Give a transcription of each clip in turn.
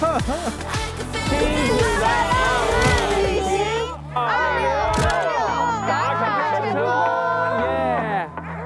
子的浪漫旅行2026打卡成功，耶！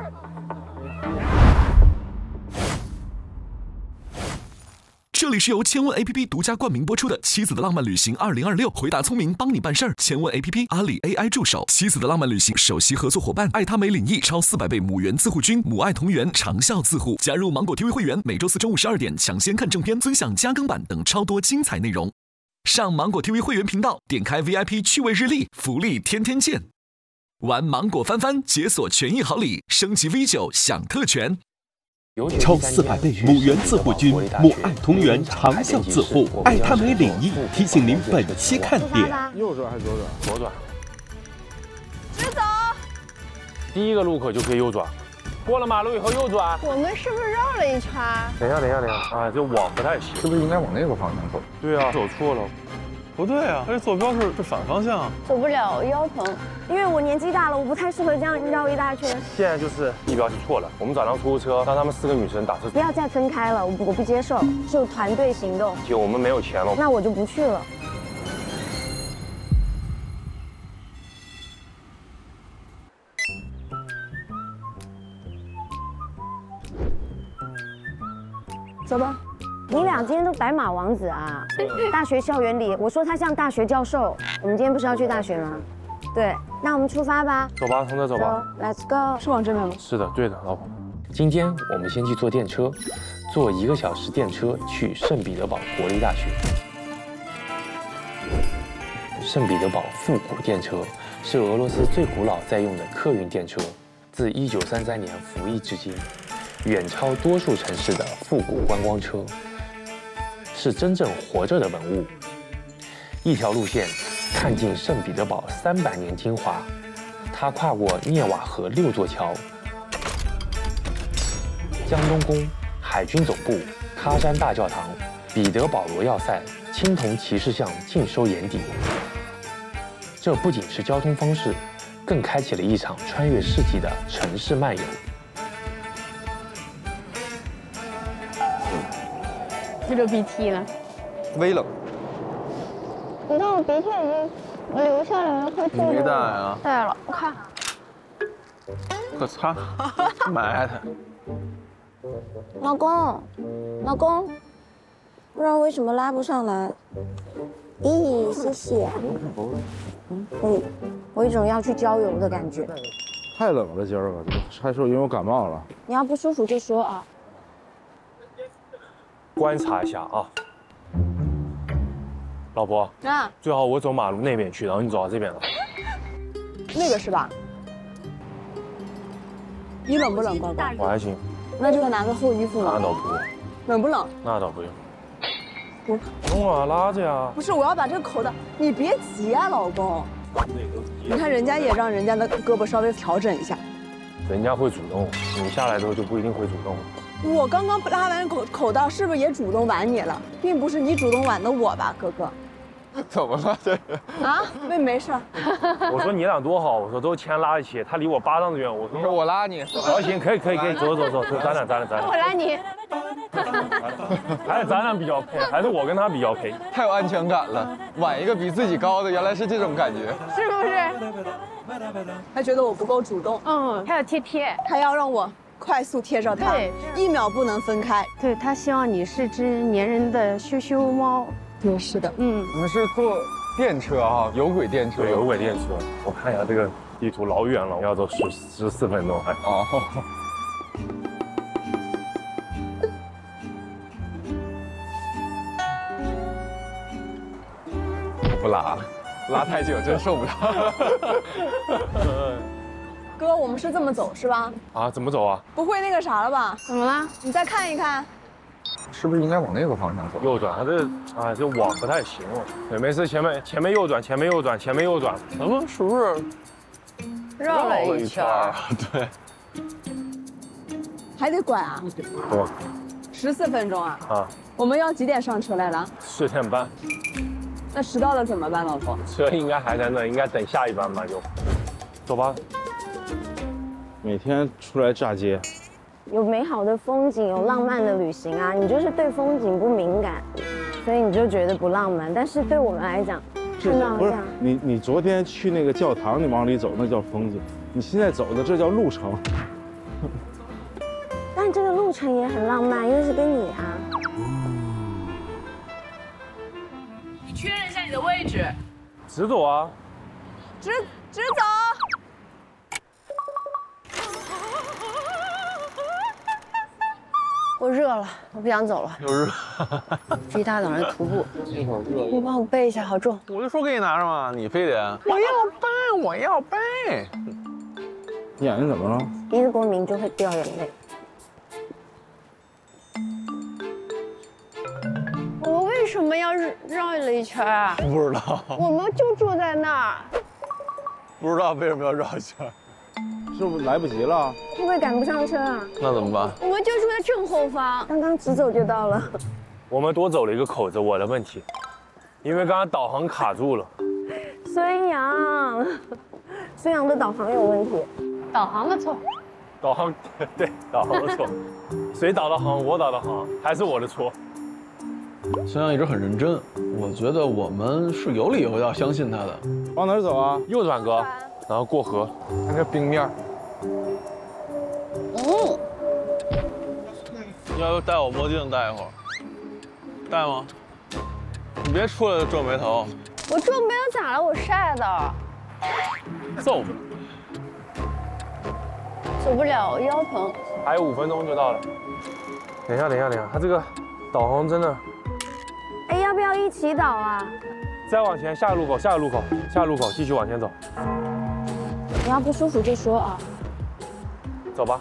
这里是由千问 APP 独家冠名播出的《妻子的浪漫旅行2026》，回答聪明帮你办事儿。千问 APP 阿里 AI 助手，妻子的浪漫旅行首席合作伙伴，爱他美领益超400倍母源自护菌，母爱同源长效自护。加入芒果 TV 会员，每周4中午12点抢先看正片，尊享加更版等超多精彩内容。上芒果 TV 会员频道，点开 VIP 趣味日历，福利天天见。玩芒果翻翻，解锁权益好礼，升级 V9享特权。 超400倍母源自护菌，母爱同源长效自护。爱他美领益提醒您本期看点： 右转还是左转？ 左转。 直走。 第一个路口就可以右转，过了马路以后右转。 我们是不是绕了一圈？ 等一下！啊，这网不太行， 是不是应该往那个方向走？ 对啊，走错了。 不对啊，而且坐标是反方向。 走不了，腰疼。因为我年纪大了，我不太适合这样绕一大圈。 现在就是地标是错了，我们找辆出租车，让他们4个女生打车。 不要再分开了，我不接受，是团队行动。 姐，我们没有钱了， 那我就不去了。走吧。你俩今天都白马王子啊！大学校园里，我说他像大学教授。我们今天不是要去大学吗？对，那我们出发吧。 走吧，从这走吧。 走 ，Let's go。是往这边吗？ 是的，对的，老婆。 今天我们先去坐电车，坐1个小时电车去圣彼得堡国立大学。圣彼得堡复古电车是俄罗斯最古老在用的客运电车，自1933年服役至今，远超多数城市的复古观光车。是真正活着的文物，一条路线看尽圣彼得堡300年精华。它跨过涅瓦河6座桥、江东宫、海军总部、喀山大教堂、彼得堡罗要塞、青铜骑士像尽收眼底。这不仅是交通方式，更开启了一场穿越世纪的城市漫游。 这流鼻涕了， 微冷。 你看我鼻涕已经流下来了，快吐了。 没带啊？ 带了，我看。 可擦，埋汰。 老公，不知道为什么拉不上来。咦，谢谢。我有一种要去郊游的感觉。 太冷了，今儿个还说因为我感冒了。 你要不舒服就说啊。 观察一下啊，老婆啊， 最好我走马路那边去，然后你走到这边来。 那个是吧？你冷不冷，乖乖？ 我还行。 那这个拿个厚衣服吗？ 那倒不用。 冷不冷？ 那倒不用。 不用啊，拉着呀。 不是，我要把这个口的，你别急啊，老公。你看人家也让人家的胳膊稍微调整一下。 人家会主动，你下来之后就不一定会主动。 我刚刚拉完口道，是不是也主动挽你了？并不是你主动挽的我吧，哥哥？ 怎么了这是？ 啊，没事。 我说你俩多好，我说都牵拉一起，他离我巴掌子远，我说我拉你。 行，可以，走，咱俩。 我拉你。 还是咱俩比较配，还是我跟他比较配？ 太有安全感了，挽一个比自己高的，原来是这种感觉。 是不是？他觉得我不够主动。还有贴，他要让我快速贴着他，1秒不能分开。对，他希望你是只粘人的羞羞猫。对，是的。 你们是坐电车哈，有轨电车。 对，有轨电车。我看一下这个地图，老远了，要走14分钟还。哦。 我不拉了，拉太久真受不了。 哥，我们是这么走是吧？ 啊，怎么走啊？ 不会那个啥了吧？怎么了？你再看一看。 是不是应该往那个方向走？ 右转，他这网不太行了。对，没事，前面右转。咱们是不是绕了一圈？ 对。 还得拐啊？ 对。 14分钟啊？ 啊。 我们要几点上车来了 ？10点半。 那迟到了怎么办，老婆？ 车应该还在那，应该等下一班吧就。走吧。 每天出来炸街。 有美好的风景，有浪漫的旅行啊！你就是对风景不敏感。 所以你就觉得不浪漫。但是对我们来讲，看到不是你昨天去那个教堂，你往里走那叫风景，你现在走的这叫路程。 但这个路程也很浪漫，因为是跟你啊。 你确认一下你的位置。 直走啊。 直走。我热了，我不想走了。 又热。 这一大早上徒步，你帮我背一下，好重。 我就说给你拿着嘛，你非得。我要背。 眼睛怎么了？ 鼻子过敏就会掉眼泪。我为什么要绕了一圈啊？ 不知道。 我们就住在那儿。 不知道为什么要绕一圈。 是不是来不及了？ 会不会赶不上车啊？ 那怎么办？ 我们就住在正后方，刚刚直走就到了。 我们多走了一个口子，我的问题，因为刚刚导航卡住了。 孙杨的导航有问题，导航的错。 导航对，导航的错。谁导的航？我导的航，还是我的错？ 孙杨一直很认真，我觉得我们是有理由要相信他的。 往哪儿走啊？ 右转哥，然后过河， 看这冰面。 要戴我墨镜戴一会儿，戴吗？你别出来皱眉头。 我皱眉头咋了？我晒的。 走不了，腰疼。 还有5分钟就到了。等一下，他这个导航真的。 哎，要不要一起导啊？ 再往前，下路口，继续往前走。 你要不舒服就说啊。 走吧。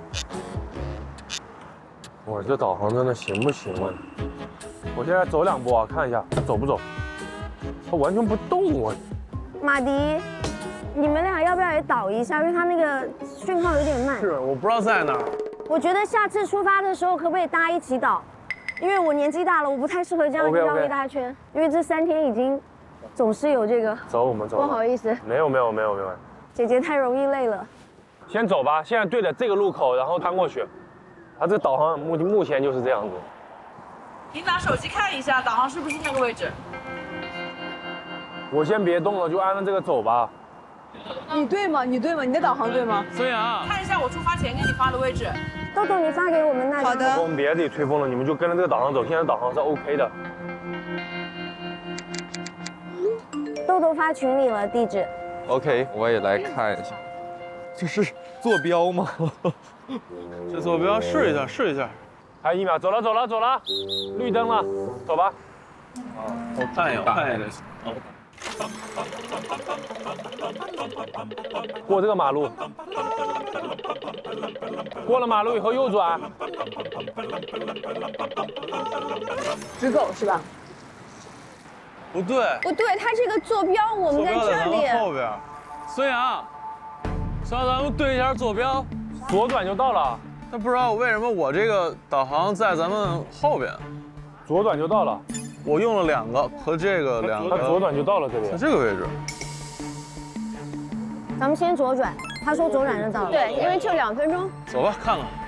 我这导航真的行不行啊？我现在走2步啊，看一下它走不走。它完全不动我。 马迪，你们俩要不要也导一下？因为它那个讯号有点慢。 是，我不知道在哪儿。 我觉得下次出发的时候可不可以大家一起导？因为我年纪大了，我不太适合这样绕一大圈。因为这3天已经总是有这个。 走，我们走。 不好意思。 没有。 姐姐太容易累了。 先走吧，现在对着这个路口，然后穿过去。它这个导航目前就是这样子。 你拿手机看一下导航是不是那个位置？ 我先别动了，就按照这个走吧。 你对吗？你的导航对吗？ 孙杨， 看一下我出发前给你发的位置。 豆豆，你发给我们那里。好的。 我们别自己吹风了，你们就跟着这个导航走。现在导航是 OK 的。 豆豆发群里了地址。 OK， 我也来看一下。这是坐标吗？ 这坐标试一下。 还有1秒，走了，绿灯了，走吧。 我看一眼。 过这个马路，过了马路以后右转。 直走是吧？ 不对， 它这个坐标我们在这里。 后边。孙杨，咱们对一下坐标， 左转就到了。 但不知道为什么我这个导航在咱们后边。 左转就到了。 我用了2个和这个2个。 它左转就到了这里， 在这个位置。 咱们先左转，他说左转就到了。对，因为就2分钟。 走吧，看看。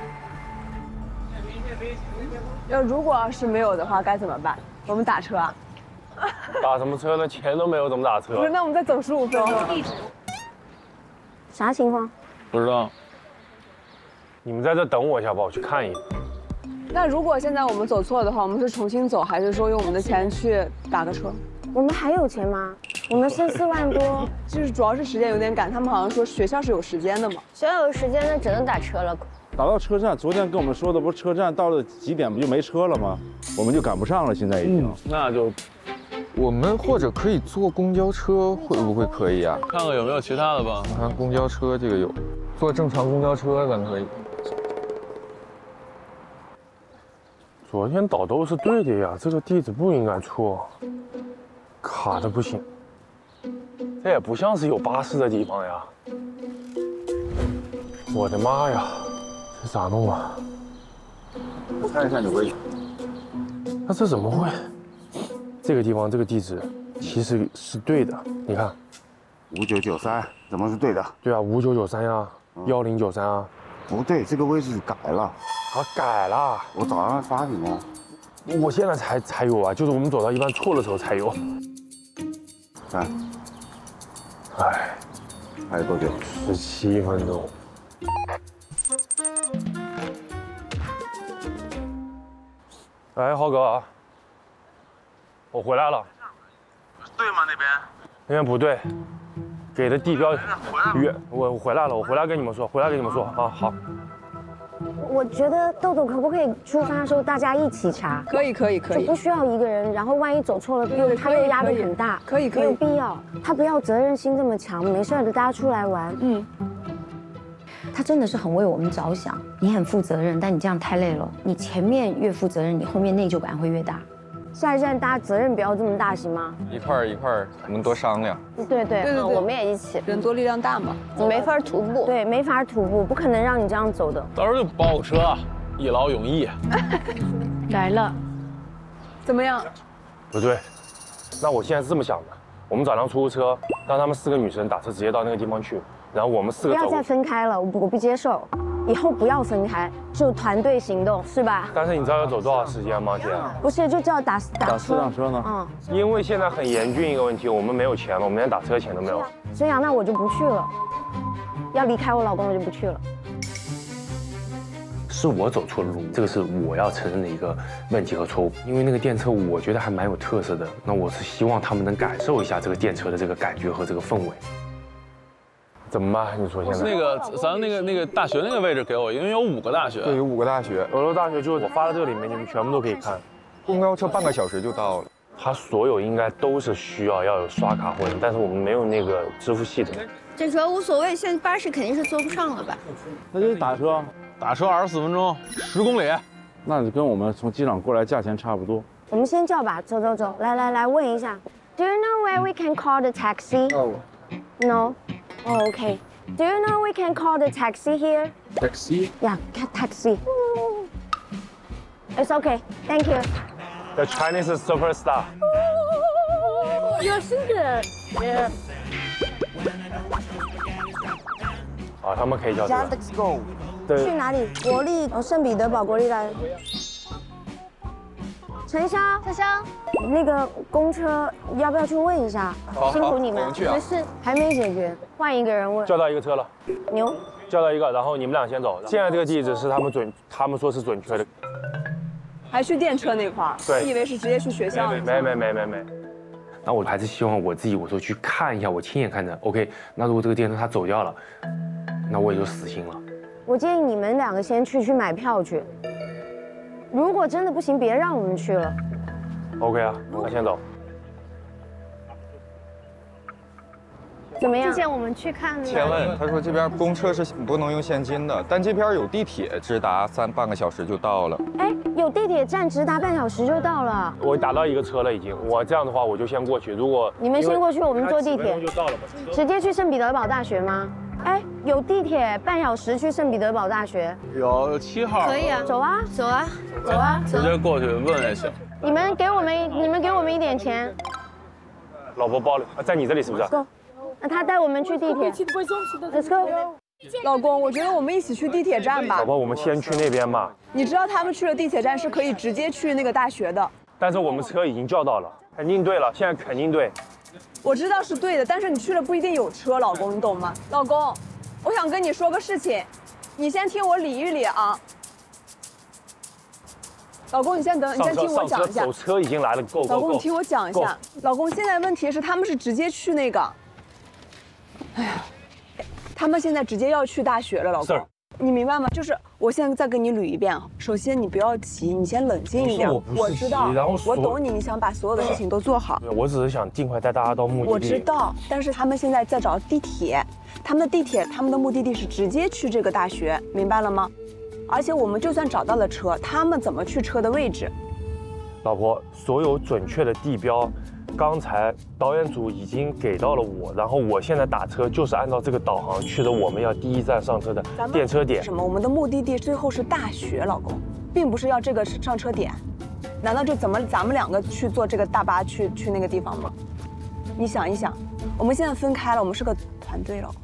如果是没有的话，该怎么办？我们打车啊？ 打什么车呢？钱都没有，怎么打车？ 不是，那我们再走15分钟。啥情况？ 不知道。 你们在这等我一下吧，我去看一眼。 那如果现在我们走错的话，我们是重新走，还是说用我们的钱去打个车？我们还有钱吗？我们剩4万多，就是主要是时间有点赶。他们好像说学校是有时间的嘛。学校有时间，那只能打车了。 打到车站，昨天跟我们说的不是车站到了几点不就没车了吗？我们就赶不上了，现在已经。 那就， 我们或者可以坐公交车，会不会可以啊？ 看看有没有其他的吧。 你看公交车这个有，坐正常公交车咱可以。 昨天导都是对的呀，这个地址不应该错，卡的不行。这也不像是有巴士的地方呀！我的妈呀，这咋弄啊？ 我看一下你位置。 那这怎么会？这个地方这个地址其实是对的，你看 5993怎么是对的？ 对啊，5993呀，1093啊。 不对，这个位置改了。 啊，改了！ 我早上发你了。 我现在才有啊，就是我们走到一半错的时候才有。 看， 哎， 还有多久 ？17分钟。哎，浩哥，我回来了。 对吗？那边？ 那边不对，给的地标远。我回来了，我回来跟你们说，啊，好。 我觉得豆豆可不可以出发的时候大家一起查？ 可以， 就不需要一个人，然后万一走错了，他又压力很大。 可以， 没有必要。他不要责任心这么强，没事的，大家出来玩。 他真的是很为我们着想，你很负责任，但你这样太累了。你前面越负责任，你后面内疚感会越大。 下一站大家责任不要这么大，行吗？ 一块儿，我们多商量。 对，我们也一起。 人多力量大嘛， 没法徒步。对，没法徒步，不可能让你这样走的。 到时候就包车，一劳永逸。 来了，怎么样？ 不对，那我现在是这么想的，我们找辆出租车，让他们4个女生打车直接到那个地方去，然后我们4个走。 不要再分开了，我不接受。以后不要分开，就团队行动，是吧？ 但是你知道要走多少时间吗，姐？ 不是，就叫打 4辆车呢。 因为现在很严峻一个问题，我们没有钱了，我们连打车钱都没有。 这样，那我就不去了。要离开我老公，我就不去了。 是我走错了路，这个是我要承认的一个问题和错误。因为那个电车我觉得还蛮有特色的，那我是希望他们能感受一下这个电车的这个感觉和这个氛围。 怎么办？你说现在那个咱那个大学那个位置给我，因为有5个大学。 对，有5个大学。 俄罗大学就是我发到这个里面，你们全部都可以看。 公交车半个小时就到了。 它所有应该都是需要有刷卡或者，但是我们没有那个支付系统。 这主要无所谓，现在巴士肯定是坐不上了吧？ 那就打车 24分钟，10公里。 那就跟我们从机场过来价钱差不多。 我们先叫吧，走，来问一下。Do you know where we can call the taxi? No. Oh, okay. Do you know we can call the taxi here? Taxi? Yeah, taxi. It's okay. Thank you. The Chinese superstar. 有新的。 啊，他们可以叫这个。 Let's go。 去哪里？国立圣彼得堡国立大学。陈潇，那个公车要不要去问一下？辛苦你们。没事，还没解决，换一个人问。 叫到一个车了。 牛。 叫到一个，然后你们俩先走。现在这个地址是他们说是准确的。 还去电车那块儿？ 对。 你以为是直接去学校？ 没。 那我还是希望我自己，我说去看一下，我亲眼看着。OK， 那如果这个电车它走掉了，那我也就死心了。 我建议你们2个先去买票去。如果真的不行，别让我们去了。 OK 啊，那先走。 怎么样？ 之前我们去看的。 千问，他说这边公车是不能用现金的，但这边有地铁直达半个小时就到了。 哎，有地铁站直达半小时就到了。 我打到一个车了已经，我这样的话我就先过去。如果你们先过去，我们坐地铁就到了嘛。 直接去圣彼得堡大学吗？哎，有地铁半小时去圣彼得堡大学。 有7号。 可以啊， 走啊。 直接过去问也行。 你们给我们一点钱。 老婆包里在你这里是不是？ 走。那他带我们去地铁。Let's go。 老公，我觉得我们一起去地铁站吧。 老婆，我们先去那边吧。 你知道他们去了地铁站是可以直接去那个大学的。 但是我们车已经叫到了，肯定对了，现在肯定对。 我知道是对的，但是你去了不一定有车，老公，你懂吗？老公，我想跟你说个事情，你先听我理一理啊。老公，你先等，你先听我讲一下。 走车已经来了，够。 老公，你听我讲一下。老公，现在问题是他们是直接去那个，哎呀，他们现在直接要去大学了，老公。你明白吗？就是我现在再跟你捋一遍。首先你不要急，你先冷静一点。我知道，我懂你，你想把所有的事情都做好。 我只是想尽快带大家到目的地。 我知道，但是他们现在在找地铁，他们的目的地是直接去这个大学，明白了吗？而且我们就算找到了车，他们怎么去车的位置？ 老婆，所有准确的地标，刚才导演组已经给到了我，然后我现在打车就是按照这个导航去的我们要第一站上车的电车点。 什么？我们的目的地最后是大学，老公，并不是要这个上车点。难道就咱们2个去坐这个大巴去那个地方吗？你想一想，我们现在分开了，我们是个团队，老公。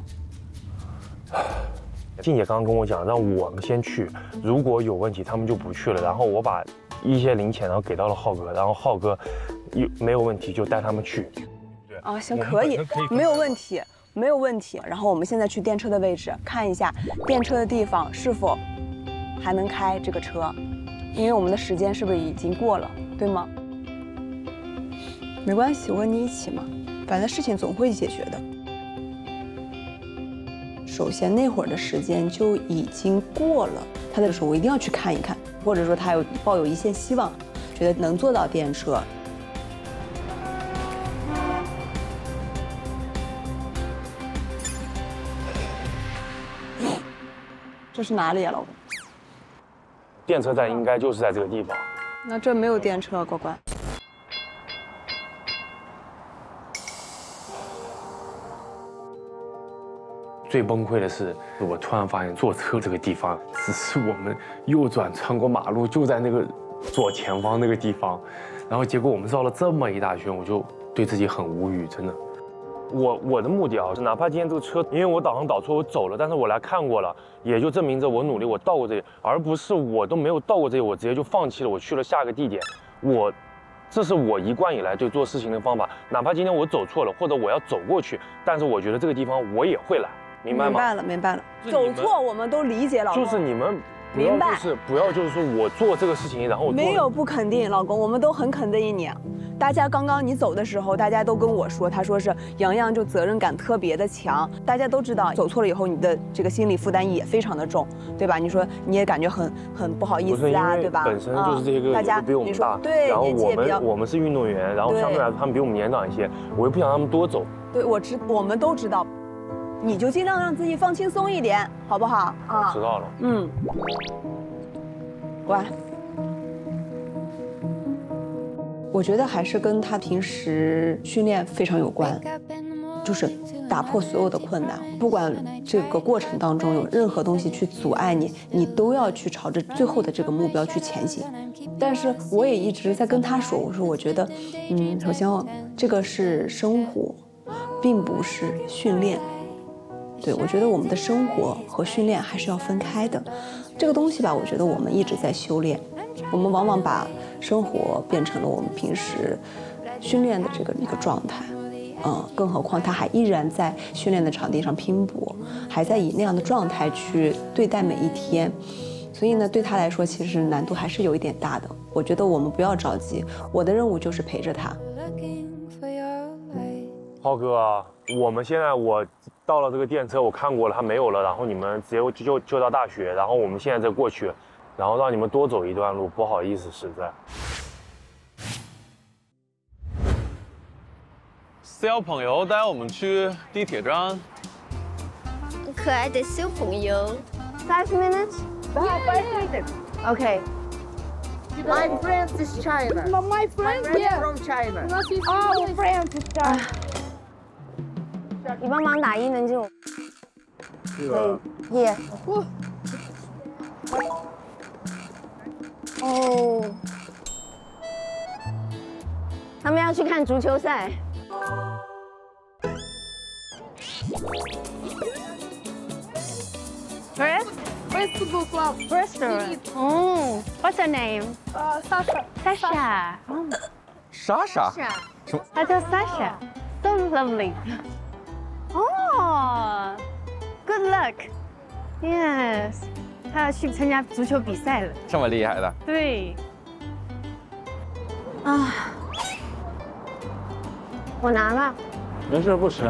静姐刚刚跟我讲，让我们先去，如果有问题他们就不去了，然后我把一些零钱，然后给到了浩哥，然后浩哥没有问题就带他们去。 啊，行，可以，没有问题，没有问题。然后我们现在去电车的位置看一下电车的地方是否还能开这个车，因为我们的时间是不是已经过了，对吗？没关系，我跟你一起嘛，反正事情总会解决的。首先那会儿的时间就已经过了，他就说我一定要去看一看，或者说他抱有一线希望，觉得能坐到电车。这是哪里啊，老公？ 电车站应该就是在这个地方。 那这没有电车，乖乖。 最崩溃的是，我突然发现坐车这个地方只是我们右转穿过马路就在那个左前方那个地方，然后结果我们绕了这么一大圈，我就对自己很无语，真的。我的目的啊是，哪怕今天这个车因为我导航导错我走了，但是我来看过了，也就证明着我努力，我到过这里，而不是我都没有到过这里，我直接就放弃了，我去了下个地点。这是我一贯以来对做事情的方法，哪怕今天我走错了，或者我要走过去，但是我觉得这个地方我也会来，明白吗？ 明白了，明白了。走错我们都理解，老公。 就是你们不要就是说我做这个事情，然后我没有不肯定，老公，我们都很肯定你。大家刚刚你走的时候，大家都跟我说，他说是洋洋就责任感特别的强。大家都知道，走错了以后，你的这个心理负担也非常的重，对吧？你说你也感觉很不好意思啊，对吧？ 本身就是这个大家比我们大， 对， 然后我们是运动员，然后相对来说他们比我们年长一些，我又不想让他们多走。 对，我们都知道，你就尽量让自己放轻松一点，好不好？啊， 知道了。 乖。我觉得还是跟他平时训练非常有关，就是打破所有的困难，不管这个过程当中有任何东西去阻碍你，你都要去朝着最后的这个目标去前行。但是我也一直在跟他说，我说我觉得，首先这个是生活，并不是训练。对，我觉得我们的生活和训练还是要分开的。这个东西吧，我觉得我们一直在修炼，我们往往把生活变成了我们平时训练的这个一个状态，更何况他还依然在训练的场地上拼搏，还在以那样的状态去对待每一天，所以呢，对他来说其实难度还是有一点大的。我觉得我们不要着急，我的任务就是陪着他。 浩哥，我们现在我到了这个电车，我看过了，它没有了，然后你们直接就到大学，然后我们现在再过去，然后让你们多走一段路，不好意思，实在。 小朋友带我们去地铁站。 可爱的小朋友。 5 minutes? 5 minutes. Okay. My friend is China. My friend from China. Oh, friend is China. 你帮忙打1能进。对，Here。哦。他们要去看足球赛。 Where's the book club? Restaurant. Oh, what's her name? Sasha. Sasha. Sasha. 她叫 Sasha. So lovely. Oh, good luck. Yes. 她要去参加足球比赛了。 这么厉害的？ 对。 啊，我拿了。 没事，不吃。